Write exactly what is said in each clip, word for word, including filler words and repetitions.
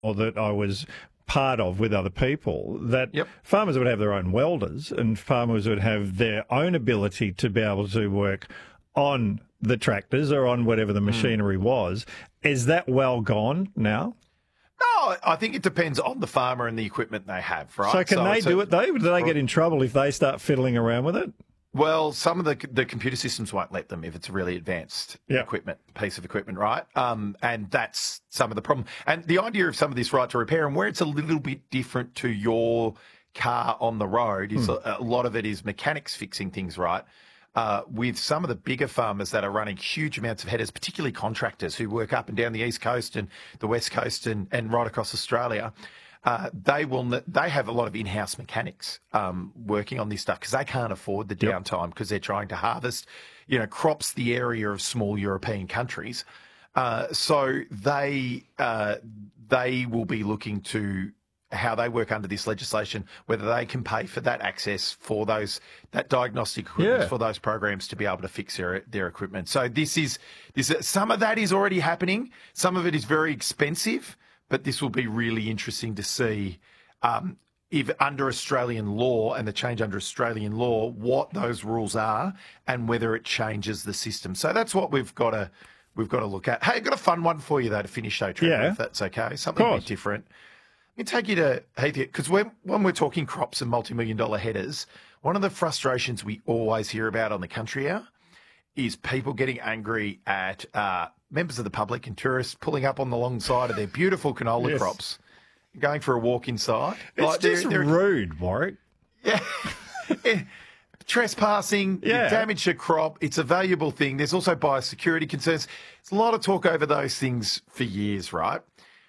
or that I was part of with other people, that Yep. farmers would have their own welders and farmers would have their own ability to be able to work on the tractors or on whatever the machinery mm. was. Is that well gone now? No, I think it depends on the farmer and the equipment they have, right? So can so they do a, it though? Do they get in trouble if they start fiddling around with it? Well, some of the the computer systems won't let them if it's a really advanced yep. equipment, piece of equipment, right? Um, and that's some of the problem. And the idea of some of this right to repair, and where it's a little bit different to your car on the road, is mm. a, a lot of it is mechanics fixing things, right? Uh, with some of the bigger farmers that are running huge amounts of headers, particularly contractors who work up and down the East Coast and the West Coast and, and right across Australia, uh, they will they have a lot of in-house mechanics um, working on this stuff because they can't afford the downtime because they're trying to harvest, you know, crops the area of small European countries. Uh, so they uh, they will be looking to how they work under this legislation, whether they can pay for that access for those that diagnostic equipment yeah. for those programs to be able to fix their their equipment. So this is this some of that is already happening. Some of it is very expensive, but this will be really interesting to see um, if under Australian law and the change under Australian law, what those rules are and whether it changes the system. So that's what we've got to we've got to look at. Hey, I've got a fun one for you though to finish though, Trevor, yeah. if that's okay. Something a bit different. Let me take you to Heathcote, because when, when we're talking crops and multi-million dollar headers, one of the frustrations we always hear about on the country hour is people getting angry at uh, members of the public and tourists pulling up on the long side of their beautiful canola yes. crops, going for a walk inside. It's like just they're, they're, rude, Warwick. Yeah. yeah. Trespassing, yeah. you damage your crop. It's a valuable thing. There's also biosecurity concerns. There's a lot of talk over those things for years, right?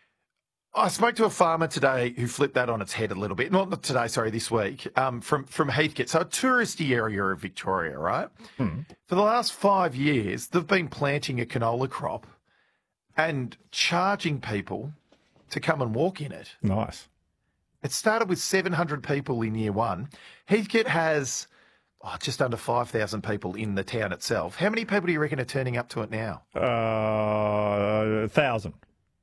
I spoke to a farmer today who flipped that on its head a little bit. Not, not today, sorry, this week, um, from, from Heathcote. So a touristy area of Victoria, right? Hmm. For the last five years, they've been planting a canola crop and charging people to come and walk in it. Nice. It started with seven hundred people in year one. Heathcote has oh, just under five thousand people in the town itself. How many people do you reckon are turning up to it now? Uh, a thousand.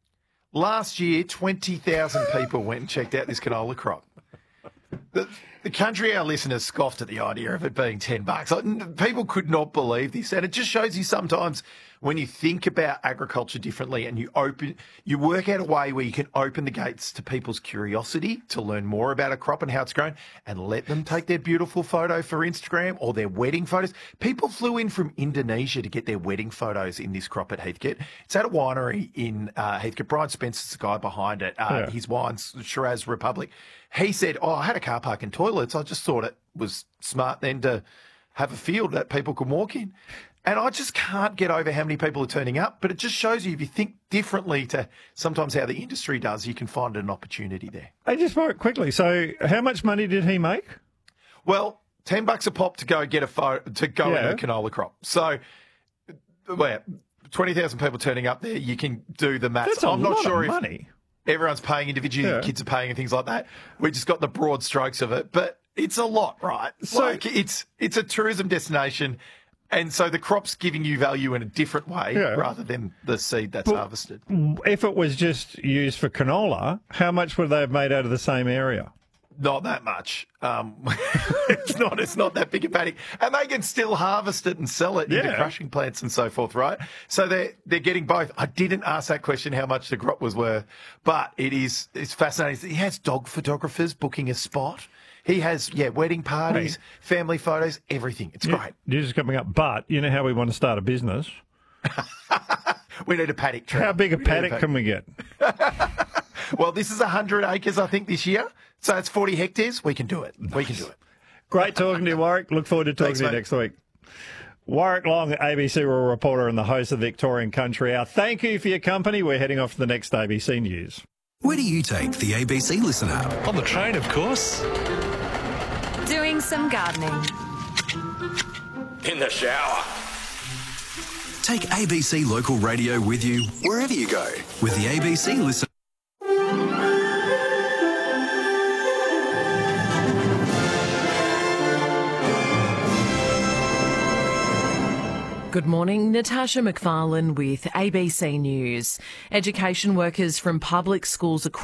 Last year, twenty thousand people went and checked out this canola crop. The, the country hour listeners scoffed at the idea of it being ten bucks. Like, people could not believe this. And it just shows you sometimes when you think about agriculture differently and you open, you work out a way where you can open the gates to people's curiosity to learn more about a crop and how it's grown and let them take their beautiful photo for Instagram or their wedding photos. People flew in from Indonesia to get their wedding photos in this crop at Heathcote. It's at a winery in uh, Heathcote. Brian Spencer's the guy behind it. Uh, yeah. His wine's Shiraz Republic. He said, oh, I had a car park and toilets. I just thought it was smart then to have a field that people can walk in. And I just can't get over how many people are turning up. But it just shows you if you think differently to sometimes how the industry does, you can find an opportunity there. Hey, just very quickly. So how much money did he make? Well, ten bucks a pop to go get a photo, to go yeah. in a canola crop. So, well, twenty thousand people turning up there, you can do the maths. That's a I'm lot not sure of if money. Everyone's paying individually, yeah. kids are paying and things like that. We just got the broad strokes of it, but it's a lot, right? So, like it's it's a tourism destination, and so the crop's giving you value in a different way yeah. rather than the seed that's but harvested. If it was just used for canola, how much would they have made out of the same area? Not that much. Um, it's not. It's not that big a paddock, and they can still harvest it and sell it yeah. into crushing plants and so forth, right? So they're they're getting both. I didn't ask that question how much the crop was worth, but it is it's fascinating. He has dog photographers booking a spot. He has yeah wedding parties, hey. family photos, everything. It's yeah, great. News is coming up, but you know how we want to start a business. We need a paddock. Trevor. How big a we paddock, a paddock can we get? Well, this is one hundred acres, I think, this year. So it's forty hectares. We can do it. Nice. We can do it. Great talking to you, Warwick. Look forward to talking Thanks, to you mate. next week. Warwick Long, A B C Rural reporter and the host of Victorian Country Hour. Thank you for your company. We're heading off to the next A B C News. Where do you take the A B C Listen app? On the train, of course. Doing some gardening. In the shower. Take A B C Local Radio with you wherever you go with the A B C Listen. Good morning, Natasha McFarlane with A B C News. Education workers from public schools across